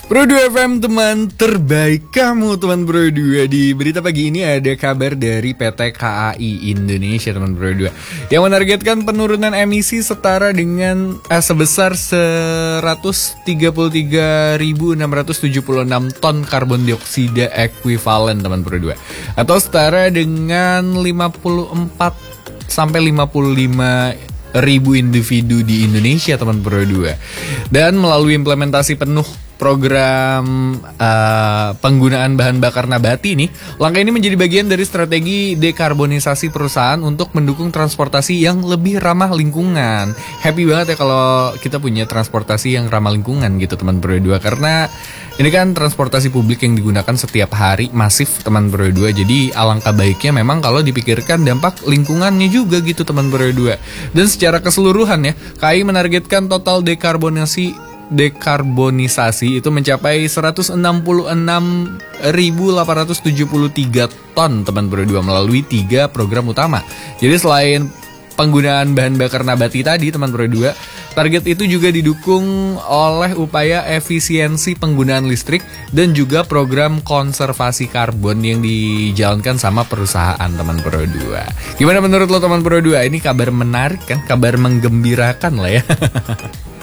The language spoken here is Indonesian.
Pro 2 FM, teman terbaik kamu, teman Pro 2. Di berita pagi ini ada kabar dari PT KAI Indonesia, teman Pro 2, yang menargetkan penurunan emisi setara dengan sebesar 133.676 ton karbon dioksida ekuivalen, teman Pro 2, atau setara dengan 54 sampai 55 ribu individu di Indonesia, teman Pro 2. Dan melalui implementasi penuh program penggunaan bahan bakar nabati nih, langkah ini menjadi bagian dari strategi dekarbonisasi perusahaan untuk mendukung transportasi yang lebih ramah lingkungan. Happy banget ya kalau kita punya transportasi yang ramah lingkungan gitu, teman Pro 2, karena ini kan transportasi publik yang digunakan setiap hari masif, teman Pro 2. Jadi alangkah baiknya memang kalau dipikirkan dampak lingkungannya juga gitu, teman Pro 2. Dan secara keseluruhan ya, KAI menargetkan total dekarbonisasi itu mencapai 166.873 ton, teman Pro 2, melalui 3 program utama. Jadi selain penggunaan bahan bakar nabati tadi, teman Pro 2, target itu juga didukung oleh upaya efisiensi penggunaan listrik dan juga program konservasi karbon yang dijalankan sama perusahaan, teman Pro 2. Gimana menurut lo, teman Pro 2? Ini kabar menarik kan? Kabar menggembirakan lah ya.